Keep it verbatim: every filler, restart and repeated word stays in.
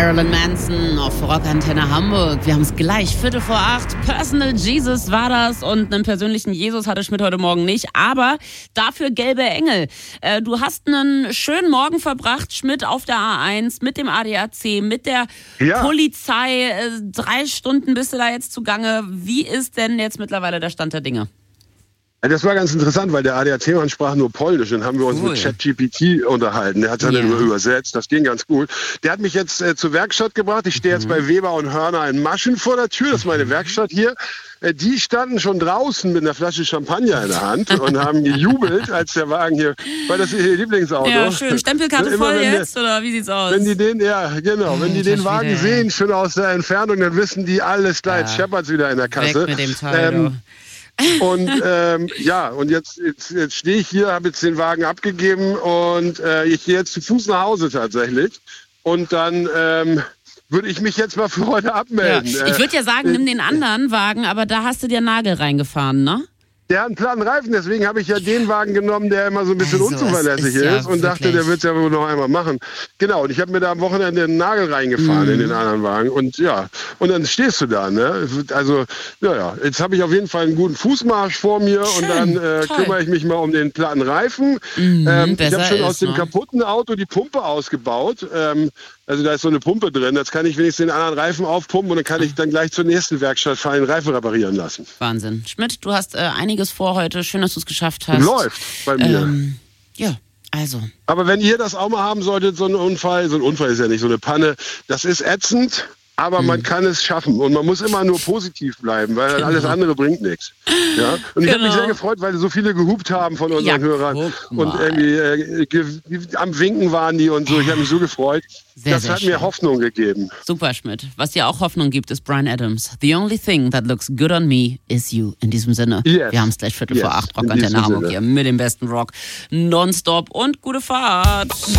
Marilyn Manson auf Rockantenne Hamburg. Wir haben es gleich, Viertel vor acht. Personal Jesus war das und einen persönlichen Jesus hatte Schmidt heute Morgen nicht, aber dafür gelbe Engel. Äh, du hast einen schönen Morgen verbracht, Schmidt, auf der A eins mit dem A D A C, mit der ja. Polizei. Äh, drei Stunden bist du da jetzt zugange. Wie ist denn jetzt mittlerweile der Stand der Dinge? Das war ganz interessant, weil der A D A C-Mann sprach nur Polnisch. Dann haben wir uns cool. mit ChatGPT unterhalten. Der hat es yeah. dann übersetzt. Das ging ganz gut. Der hat mich jetzt äh, zur Werkstatt gebracht. Ich stehe jetzt mhm. bei Weber und Hörner in Maschen vor der Tür. Das ist meine Werkstatt hier. Äh, die standen schon draußen mit einer Flasche Champagner in der Hand und haben gejubelt, als der Wagen hier, weil das ist ihr Lieblingsauto. Ja, schön. Stempelkarte Immer, voll jetzt, der, oder wie sieht's aus? Wenn die den, ja, genau. Wenn die den Wagen wieder, sehen, schon aus der Entfernung, dann wissen die, alles klar, jetzt ja. scheppert's wieder in der Kasse. Weg mit dem Teil, ähm, Und ähm, ja, und jetzt, jetzt, jetzt stehe ich hier, habe jetzt den Wagen abgegeben und äh, ich gehe jetzt zu Fuß nach Hause tatsächlich. Und dann ähm, würde ich mich jetzt mal für heute abmelden. Ja. Ich würde ja sagen, nimm den anderen Wagen, aber da hast du dir Nagel reingefahren, ne? Der hat einen platten Reifen, deswegen habe ich ja den Wagen genommen, der immer so ein bisschen also, unzuverlässig ist, ist ja und dachte, der wird es ja wohl noch einmal machen. Genau, und ich habe mir da am Wochenende einen Nagel reingefahren mm. in den anderen Wagen und ja, und dann stehst du da, ne? Also, naja, jetzt habe ich auf jeden Fall einen guten Fußmarsch vor mir. Schön, und dann äh, kümmere ich mich mal um den platten Reifen. Mm, ähm, ich habe schon aus dem ne? kaputten Auto die Pumpe ausgebaut. Ähm, Also da ist so eine Pumpe drin, jetzt kann ich wenigstens den anderen Reifen aufpumpen und dann kann ich dann gleich zur nächsten Werkstatt fahren, den Reifen reparieren lassen. Wahnsinn. Schmidt, du hast äh, einiges vor heute, schön, dass du es geschafft hast. Läuft bei mir. Ähm, ja, also. Aber wenn ihr das auch mal haben solltet, so ein Unfall, so ein Unfall ist ja nicht so eine Panne, das ist ätzend, aber mhm. man kann es schaffen und man muss immer nur positiv bleiben, weil genau. alles andere bringt nichts. Ja? Und ich genau. habe mich sehr gefreut, weil so viele gehupt haben von unseren ja, Hörern und irgendwie äh, ge- am Winken waren die und so. Ich habe mich so gefreut. Sehr, das sehr hat schön. Mir Hoffnung gegeben. Super, Schmidt. Was dir auch Hoffnung gibt, ist Bryan Adams. The only thing that looks good on me is you. In diesem Sinne, yes. wir haben es gleich Viertel yes. vor acht. Rockantenne Hamburg hier mit dem besten Rock. Nonstop und gute Fahrt.